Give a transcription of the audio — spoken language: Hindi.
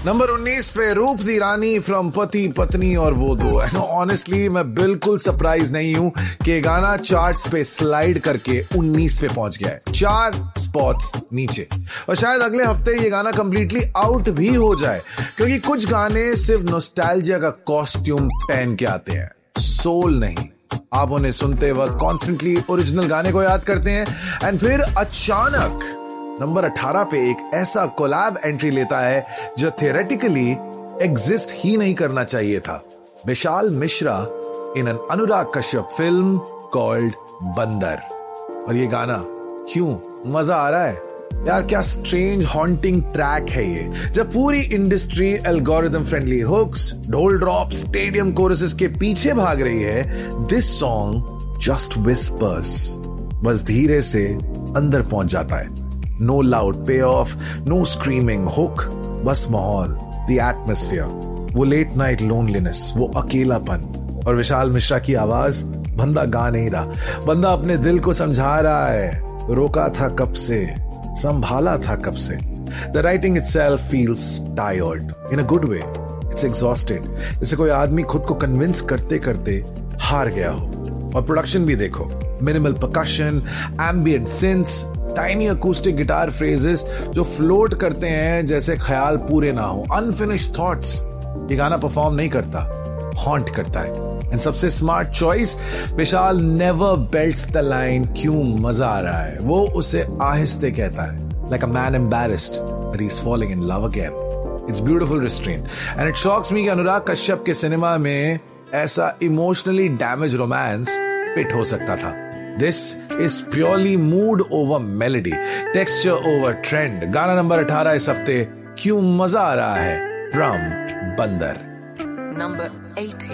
नंबर 19 पे रूप दी रानी फ्रॉम पति पत्नी और वो दो। ऑनेस्टली मैं बिल्कुल सरप्राइज नहीं हूं कि गाना चार्ट्स पे स्लाइड करके 19 पे पहुंच गया है, 4 स्पॉट्स नीचे। और शायद अगले हफ्ते ये गाना कंप्लीटली आउट भी हो जाए, क्योंकि कुछ गाने सिर्फ नॉस्टैल्जिया का कॉस्ट्यूम पहन के आते हैं, सोल नहीं। आप उन्हें सुनते वक्त कॉन्स्टेंटली ओरिजिनल गाने को याद करते हैं, एंड फिर अचानक नंबर 18 पे एक ऐसा कोलैब एंट्री लेता है जो थियोरेटिकली एग्जिस्ट ही नहीं करना चाहिए था। Vishal Mishra in an Anurag Kashyap film called बंदर। और ये गाना क्यों मजा आ रहा है यार, क्या स्ट्रेंज हॉन्टिंग ट्रैक है ये, जब पूरी इंडस्ट्री एल्गोरिथम फ्रेंडली हुक्स, ढोल ड्रॉप, स्टेडियम कोरसेस के पीछे भाग रही है। दिस सॉन्ग जस्ट विस्पर्स, बस धीरे से अंदर पहुंच जाता है। No loud payoff, no screaming hook, बस माहौल, the atmosphere, वो late night loneliness, वो अकेलापन। और विशाल मिश्रा की आवाज, बंदा गा नहीं रहा, बंदा अपने दिल को समझा रहा है। रोका था कब से, संभाला था कब से। The writing itself feels tired in a good way. It's exhausted, जैसे कोई आदमी खुद को कन्विंस करते करते हार गया हो। और प्रोडक्शन भी देखो, minimal percussion, ambient सिंथ्स, tiny acoustic guitar phrases जो फ्लोट करते हैं जैसे ख्याल पूरे ना हो, अनफिनिश्ड थॉट्स। ये गाना परफॉर्म नहीं करता, हॉन्ट करता है। एंड सबसे smart choice, Vishal never belts the line क्यों मजा आ रहा है, वो उसे आहिस्ते कहता है, like a man embarrassed that he's falling in love again. It's beautiful restraint and it shocks me कि अनुराग कश्यप के सिनेमा में ऐसा इमोशनली डैमेज रोमांस फिट हो सकता था। This is purely mood over melody, texture over trend. गाना नंबर 18 इस हफ्ते क्यों मजा आ रहा है, फ्रॉम बंदर। Number 18.